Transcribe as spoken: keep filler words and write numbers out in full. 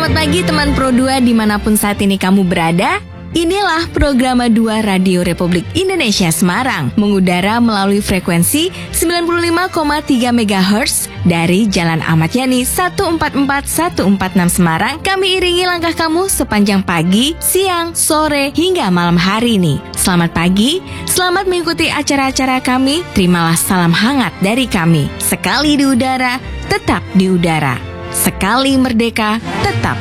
Selamat pagi teman Pro dua dimanapun saat ini kamu berada. Inilah program dua Radio Republik Indonesia Semarang, mengudara melalui frekuensi sembilan puluh lima koma tiga megahertz dari Jalan Ahmad Yani satu empat empat satu empat enam Semarang. Kami iringi langkah kamu sepanjang pagi, siang, sore, hingga malam hari ini. Selamat pagi, selamat mengikuti acara-acara kami. Terimalah salam hangat dari kami. Sekali di udara, tetap di udara. Sekali merdeka, tetap